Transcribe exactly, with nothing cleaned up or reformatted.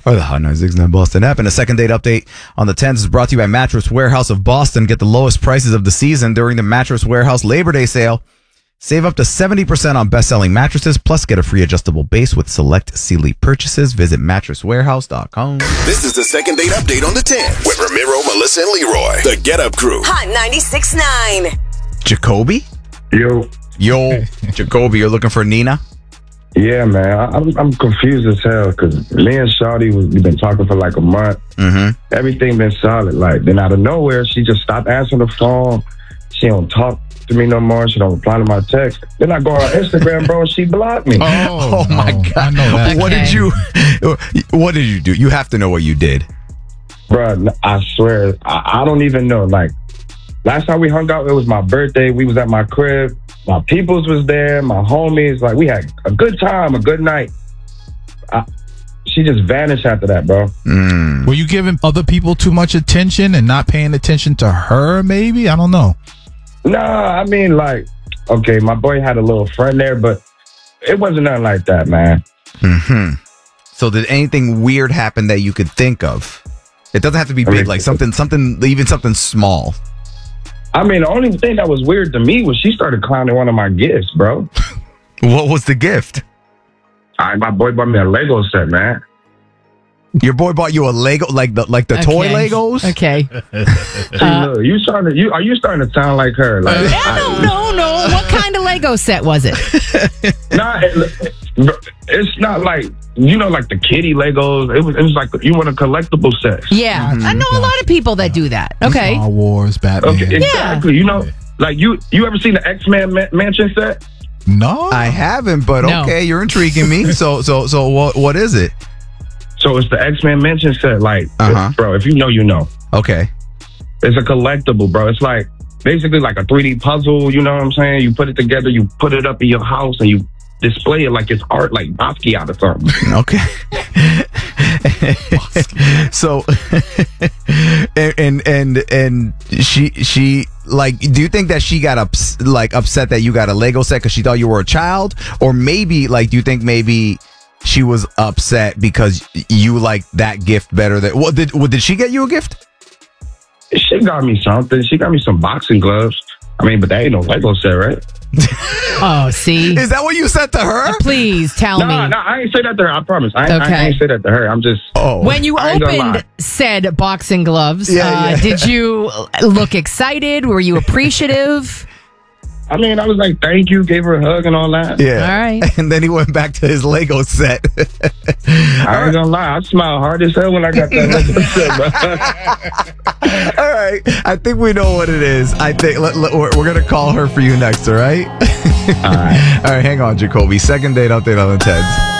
or the Hot ninety-six point nine Boston app. And a second date update on the tens is brought to you by Mattress Warehouse of Boston. Get the lowest prices of the season during the Mattress Warehouse Labor Day sale. Save up to seventy percent on best-selling mattresses, plus get a free adjustable base with select Sealy purchases. Visit mattress warehouse dot com. This is the second date update on the tens with Ramiro, Melissa, and Leroy. The Get Up Crew. Hot ninety-six point nine. Jacoby? Yo. Yo, Jacoby, you're looking for Nina? Yeah, man. I, I'm I'm confused as hell because me and Shawty, was, we've been talking for like a month. Mm-hmm. Everything been solid. Like, then out of nowhere, she just stopped answering the phone. She don't talk to me no more. She don't reply to my text. Then I go on Instagram, bro, and she blocked me. Oh, oh my God. I know that. What did you What did you do? You have to know what you did. Bro, I swear, I, I don't even know. Like, last time we hung out, it was my birthday. We was at my crib. My peoples was there, my homies. Like, we had a good time, a good night. I, she just vanished after that, bro. Mm. Were you giving other people too much attention and not paying attention to her, maybe? I don't know. Nah, I mean, like, okay, my boy had a little friend there, but it wasn't nothing like that, man. Mm-hmm. So did anything weird happen that you could think of? It doesn't have to be big, I mean, like something, something, even something small. I mean, the only thing that was weird to me was she started clowning one of my gifts, bro. What was the gift? All right, my boy bought me a Lego set, man. Your boy bought you a Lego, like the like the Okay. toy Legos? Okay. See, look, you starting to, you are you starting to sound like her? Like, No, I- no, no. What kind of Lego set was it? Nah, it, it's not like, you know, like the kitty Legos. It was, it was like you want a collectible set. Yeah. I know a lot of people that do that. Okay. Star Wars, Batman. Okay, exactly. You know, like you you ever seen the X-Men ma- mansion set? No. I haven't, but No. okay, you're intriguing me. So so so what what is it? So it's the X-Men mansion set. Like, Uh-huh. bro, if you know, you know. Okay. It's a collectible, bro. It's like basically like a three D puzzle. You know what I'm saying? You put it together, you put it up in your house, and you display it like it's art, like Basquiat or something. Okay. So and, and and and she she like, do you think that she got ups, like upset that you got a Lego set because she thought you were a child, or maybe like do you think maybe she was upset because you like that gift better than what did what did she get you a gift? She got me something. She got me some boxing gloves. I mean, but that ain't no Lego set, right? Oh, see? Is that what you said to her? Please tell No, me. no, I ain't say that to her. I promise. I, ain't- Okay. I ain't say that to her. I'm just. Oh. When you I ain't gonna opened lie. said boxing gloves, Yeah, uh, yeah. did you look excited? Were you appreciative? I mean, I was like, thank you, gave her a hug and all that. Yeah. All right. And then he went back to his Lego set. I ain't gonna lie, I smiled hard as hell when I got that Lego set, bro. All right. I think we know what it is. I think let, let- we're, we're going to call her for you next, all right? All right. All right, hang on, Jacoby. Second date update on the Teds.